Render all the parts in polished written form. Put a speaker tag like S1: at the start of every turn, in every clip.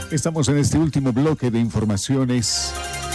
S1: Estamos en este último bloque de informaciones.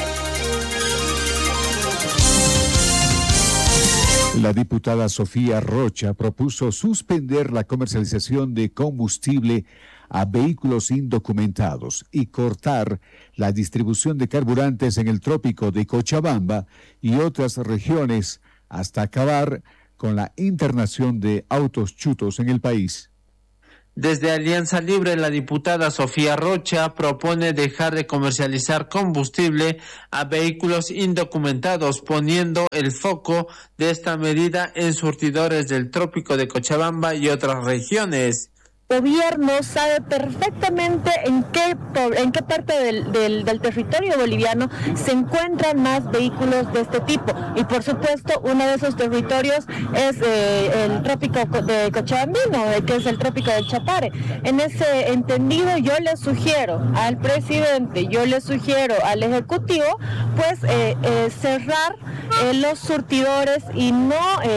S1: La diputada Sofía Rocha propuso suspender la comercialización de combustible a vehículos indocumentados y cortar la distribución de carburantes en el trópico de Cochabamba y otras regiones hasta acabar con la internación de autos chutos en el país.
S2: Desde Alianza Libre, la diputada Sofía Rocha propone dejar de comercializar combustible a vehículos indocumentados, poniendo el foco de esta medida en surtidores del trópico de Cochabamba y otras regiones.
S3: El gobierno sabe perfectamente en qué parte del territorio boliviano se encuentran más vehículos de este tipo. Y por supuesto, uno de esos territorios es el trópico de Cochabambino, que es el trópico del Chapare. En ese entendido, yo le sugiero al presidente, yo le sugiero al Ejecutivo, pues cerrar los surtidores y no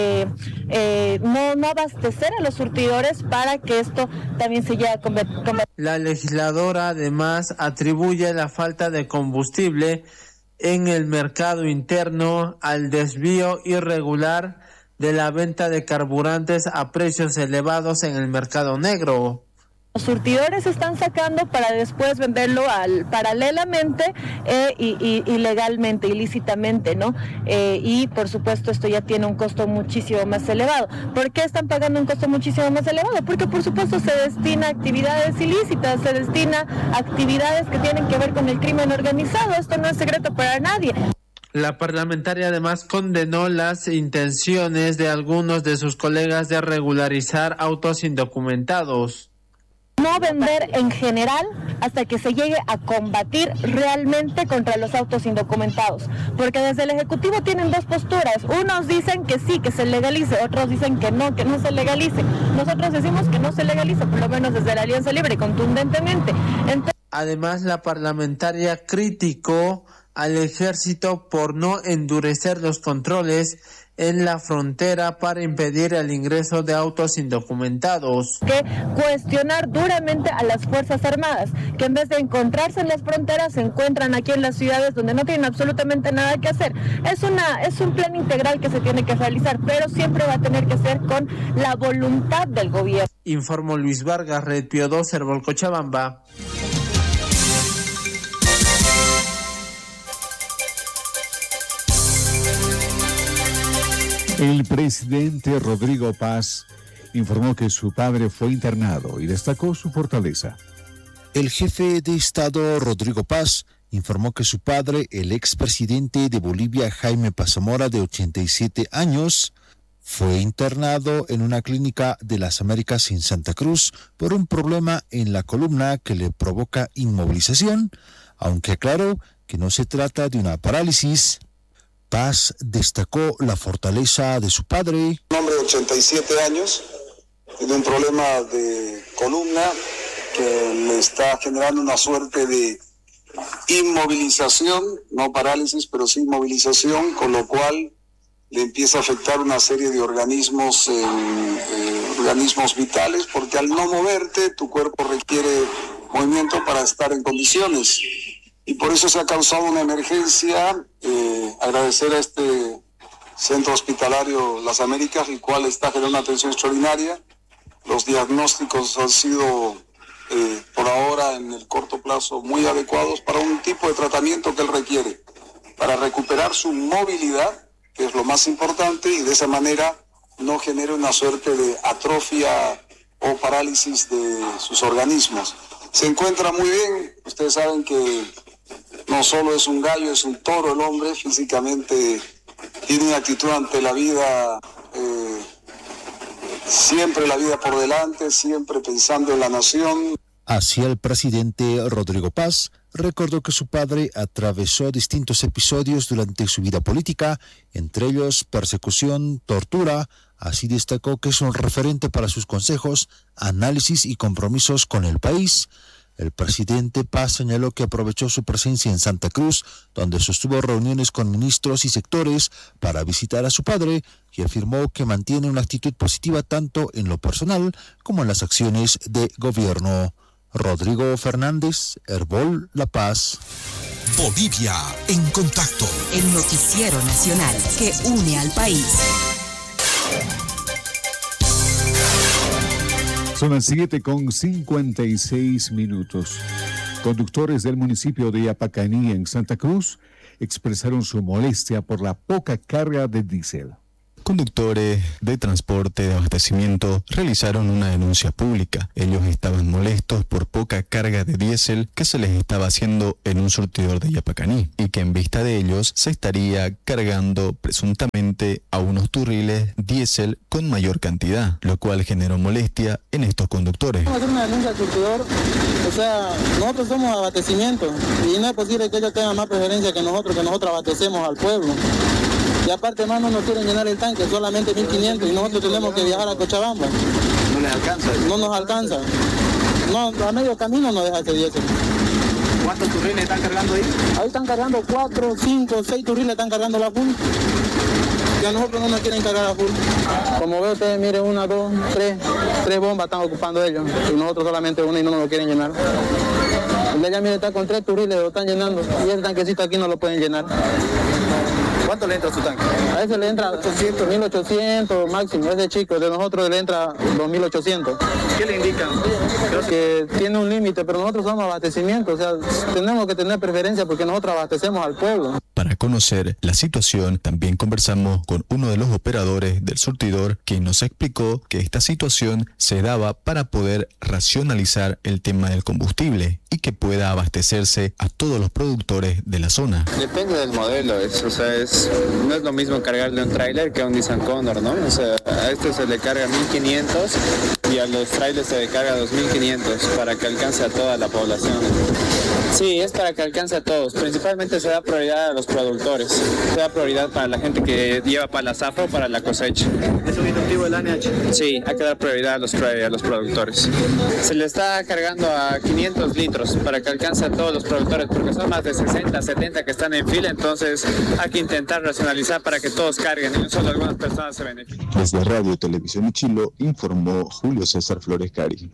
S3: abastecer a los surtidores para que esto también se lleve a convertir.
S2: La legisladora además atribuye la falta de combustible en el mercado interno al desvío irregular de la venta de carburantes a precios elevados en el mercado negro.
S3: Los surtidores están sacando para después venderlo paralelamente y legalmente, ilícitamente, ¿no? Y por supuesto esto ya tiene un costo muchísimo más elevado. ¿Por qué están pagando un costo muchísimo más elevado? Porque por supuesto se destina a actividades ilícitas, se destina a actividades que tienen que ver con el crimen organizado. Esto no es secreto para nadie.
S2: La parlamentaria además condenó las intenciones de algunos de sus colegas de regularizar autos indocumentados.
S3: No vender en general hasta que se llegue a combatir realmente contra los autos indocumentados, porque desde el Ejecutivo tienen dos posturas. Unos dicen que sí, que se legalice, otros dicen que no se legalice. Nosotros decimos que no se legalice, por lo menos desde la Alianza Libre, contundentemente.
S2: Además, la parlamentaria criticó al ejército por no endurecer los controles en la frontera para impedir el ingreso de autos indocumentados.
S3: Que cuestionar duramente a las Fuerzas Armadas, que en vez de encontrarse en las fronteras, se encuentran aquí en las ciudades donde no tienen absolutamente nada que hacer. Es un plan integral que se tiene que realizar, pero siempre va a tener que ser con la voluntad del gobierno.
S2: Informó Luis Vargas, Red Pío 2, Herbol Cochabamba.
S1: El presidente Rodrigo Paz informó que su padre fue internado y destacó su fortaleza.
S4: El jefe de Estado, Rodrigo Paz, informó que su padre, el expresidente de Bolivia, Jaime Paz Zamora, de 87 años, fue internado en una clínica de las Américas en Santa Cruz por un problema en la columna que le provoca inmovilización, aunque aclaró que no se trata de una parálisis. Paz destacó la fortaleza de su padre.
S5: Un hombre de 87 años, tiene un problema de columna que le está generando una suerte de inmovilización, no parálisis, pero sí inmovilización, con lo cual le empieza a afectar una serie de organismos vitales, porque al no moverte, tu cuerpo requiere movimiento para estar en condiciones. Y por eso se ha causado una emergencia. Agradecer a este centro hospitalario Las Américas, el cual está generando una atención extraordinaria. Los diagnósticos han sido, por ahora, en el corto plazo, muy adecuados para un tipo de tratamiento que él requiere, para recuperar su movilidad, que es lo más importante, y de esa manera no genere una suerte de atrofia o parálisis de sus organismos. Se encuentra muy bien. Ustedes saben que no solo es un gallo, es un toro el hombre. Físicamente tiene una actitud ante la vida, siempre la vida por delante, siempre pensando en la nación.
S4: Así el presidente Rodrigo Paz recordó que su padre atravesó distintos episodios durante su vida política, entre ellos persecución, tortura. Así destacó que es un referente para sus consejos, análisis y compromisos con el país. El presidente Paz señaló que aprovechó su presencia en Santa Cruz, donde sostuvo reuniones con ministros y sectores para visitar a su padre, y afirmó que mantiene una actitud positiva tanto en lo personal como en las acciones de gobierno. Rodrigo Fernández, Herbol La Paz.
S6: Bolivia en contacto.
S7: El noticiero nacional que une al país.
S1: Son las 7:56. Conductores del municipio de Yapacaní, en Santa Cruz, expresaron su molestia por la poca carga de diésel.
S8: Conductores de transporte de abastecimiento realizaron una denuncia pública. Ellos estaban molestos por poca carga de diésel que se les estaba haciendo en un surtidor de Yapacaní y que en vista de ellos se estaría cargando presuntamente a unos turriles diésel con mayor cantidad, lo cual generó molestia en estos conductores.
S9: Vamos a hacer una denuncia al surtidor, o sea, nosotros somos abastecimiento y no es posible que ellos tengan más preferencia que nosotros abastecemos al pueblo. Y aparte más no nos quieren llenar el tanque, solamente 1.500 y nosotros tenemos que viajar a Cochabamba.
S10: ¿No les alcanza?
S9: No nos alcanza. No, a medio camino nos deja ese diésel.
S10: ¿Cuántos turriles están cargando ahí?
S9: Ahí están cargando 4, 5, 6 turriles están cargando la full. Y a nosotros no nos quieren cargar a full. Como ve usted, mire, 1, 2, 3 bombas están ocupando ellos. Y nosotros solamente una y no nos lo quieren llenar. El de allá, mire, está con 3 turriles, lo están llenando. Y el tanquecito aquí no lo pueden llenar.
S10: ¿Cuánto le entra a su tanque?
S9: A ese le entra 1.800 máximo, ese chico, de nosotros le entra 2.800.
S10: ¿Qué le indican?
S9: Que tiene un límite, pero nosotros somos abastecimiento, o sea, tenemos que tener preferencia porque nosotros abastecemos al pueblo.
S8: Para conocer la situación, también conversamos con uno de los operadores del surtidor, quien nos explicó que esta situación se daba para poder racionalizar el tema del combustible y que pueda abastecerse a todos los productores de la zona.
S11: Depende del modelo, no es lo mismo cargarle un tráiler que a un Nissan Condor, ¿no? O sea, a este se le carga 1.500 y a los trailers se le carga 2.500 para que alcance a toda la población. Sí, es para que alcance a todos. Principalmente se da prioridad a los productores. Se da prioridad para la gente que lleva para la zafra o para la cosecha.
S10: ¿Es un incentivo del ANH?
S11: Sí, hay que dar prioridad a los productores. Se le está cargando a 500 litros para que alcance a todos los productores, porque son más de 60, 70 que están en fila, entonces hay que intentar racionalizar para que todos carguen y no solo algunas personas se beneficien.
S12: Desde Radio y Televisión Chilo informó Julio César Flores Cari.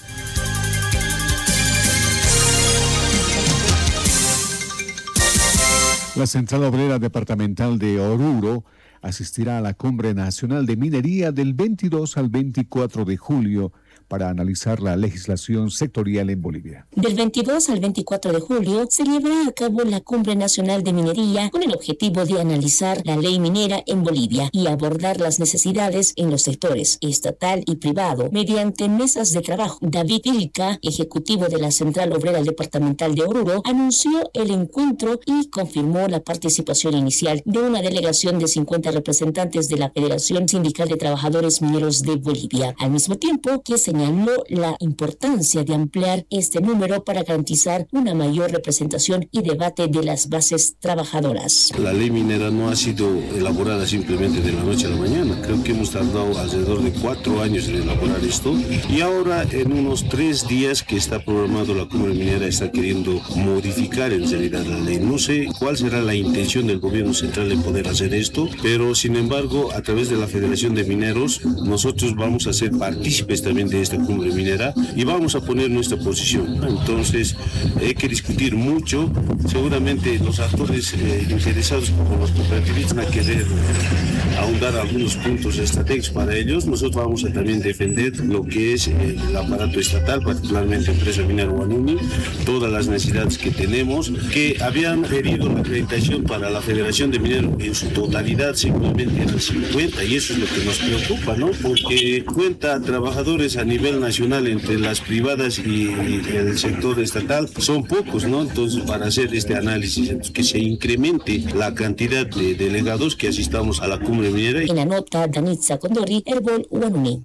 S1: La Central Obrera Departamental de Oruro asistirá a la Cumbre Nacional de Minería del 22 al 24 de julio para analizar la legislación sectorial en Bolivia.
S13: Del 22 al 24 de julio se llevará a cabo la Cumbre Nacional de Minería con el objetivo de analizar la ley minera en Bolivia y abordar las necesidades en los sectores estatal y privado mediante mesas de trabajo. David Ilca, ejecutivo de la Central Obrera Departamental de Oruro, anunció el encuentro y confirmó la participación inicial de una delegación de 50 representantes de la Federación Sindical de Trabajadores Mineros de Bolivia, al mismo tiempo que señaló la importancia de ampliar este número para garantizar una mayor representación y debate de las bases trabajadoras.
S14: La ley minera no ha sido elaborada simplemente de la noche a la mañana. Creo que hemos tardado alrededor de 4 años en elaborar esto y ahora en unos 3 días que está programado la cumbre minera está queriendo modificar en realidad la ley. No sé cuál será la intención del gobierno central de poder hacer esto, pero sin embargo a través de la Federación de Mineros nosotros vamos a ser partícipes también de esta cumbre minera y vamos a poner nuestra posición. Entonces hay que discutir mucho. Seguramente los actores interesados como los cooperativistas van a querer ahondar algunos puntos estratégicos para ellos. Nosotros vamos a también defender lo que es el aparato estatal, particularmente Empresa Minera Huanuni, todas las necesidades que tenemos, que habían pedido la acreditación para la Federación de Mineros en su totalidad, simplemente eran 50 y eso es lo que nos preocupa, ¿no? Porque cuenta trabajadores a nivel nacional entre las privadas y el sector estatal son pocos, ¿no? Entonces para hacer este análisis, que se incremente la cantidad de delegados que asistamos a la cumbre minera.
S13: En la nota, Danitza Condori, Herbol Huanuni.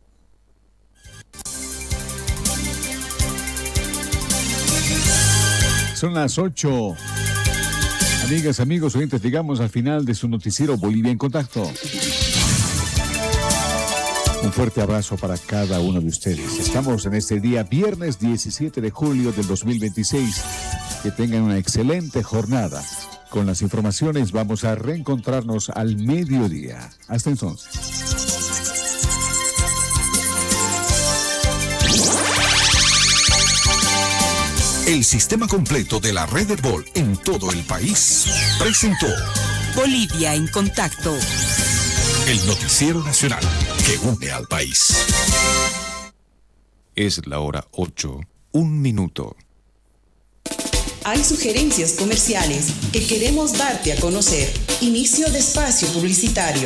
S1: Son las 8. Amigas, amigos, oyentes, llegamos al final de su noticiero Bolivia en Contacto. Un fuerte abrazo para cada uno de ustedes. Estamos en este día, viernes 17 de julio del 2026. Que tengan una excelente jornada. Con las informaciones vamos a reencontrarnos al mediodía. Hasta entonces.
S6: el sistema completo de la red Herbol en todo el país, presentó
S7: Bolivia en Contacto.
S6: El noticiero nacional que une al país.
S15: Es la hora 8, 1 minuto.
S16: Hay sugerencias comerciales que queremos darte a conocer. Inicio de espacio publicitario.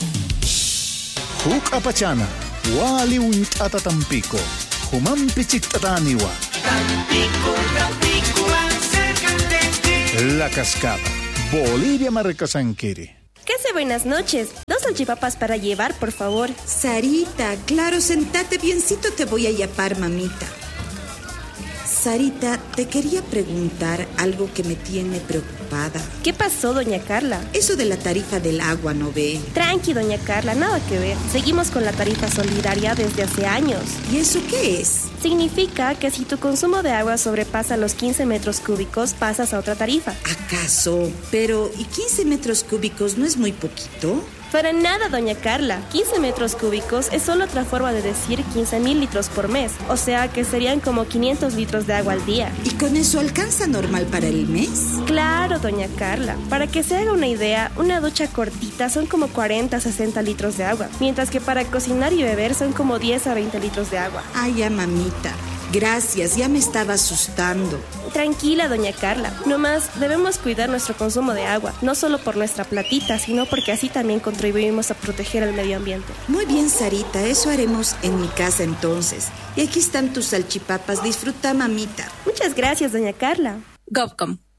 S17: Huk apachana, wali untata Tampico, humampi chictataniwa. Tampico, cerca de ti. La Cascada, Bolivia Marcasanquiri.
S18: Casi buenas noches. 2 salchipapas para llevar, por favor.
S19: Sarita, claro, sentate biencito, te voy a yapar, mamita. Sarita, te quería preguntar algo que me tiene preocupada.
S18: ¿Qué pasó, doña Carla?
S19: Eso de la tarifa del agua, ¿no ve?
S18: Tranqui, doña Carla, nada que ver. Seguimos con la tarifa solidaria desde hace años.
S19: ¿Y eso qué es?
S18: Significa que si tu consumo de agua sobrepasa los 15 metros cúbicos, pasas a otra tarifa.
S19: ¿Acaso? Pero, ¿y 15 metros cúbicos no es muy poquito?
S18: Para nada, doña Carla. 15 metros cúbicos es solo otra forma de decir 15.000 litros por mes. O sea que serían como 500 litros de agua al día.
S19: ¿Y con eso alcanza normal para el mes?
S18: Claro, doña Carla. Para que se haga una idea, una ducha cortita son como 40 a 60 litros de agua. Mientras que para cocinar y beber son como 10 a 20 litros de agua.
S19: Ay, ya, mamita. Gracias, ya me estaba asustando.
S18: Tranquila, doña Carla. Nomás debemos cuidar nuestro consumo de agua, no solo por nuestra platita, sino porque así también contribuimos a proteger el medio ambiente.
S19: Muy bien, Sarita, eso haremos en mi casa entonces. Y aquí están tus salchipapas, disfruta, mamita.
S18: Muchas gracias, doña Carla.
S7: GovCom,